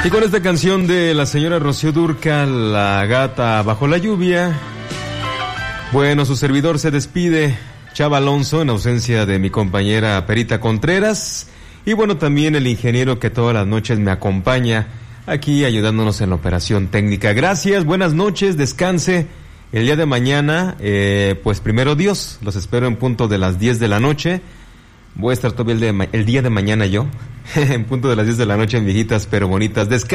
Y con esta canción de la señora Rocío Dúrcal, La gata bajo la lluvia, bueno, su servidor se despide, Chava Alonso, en ausencia de mi compañera Perita Contreras, y bueno, también el ingeniero que todas las noches me acompaña aquí ayudándonos en la operación técnica. Gracias, buenas noches, descanse. El día de mañana, pues primero Dios, los espero en punto de las 10 de la noche. Voy a estar todavía el día de mañana yo, en punto de las 10 de la noche en Viejitas pero Bonitas.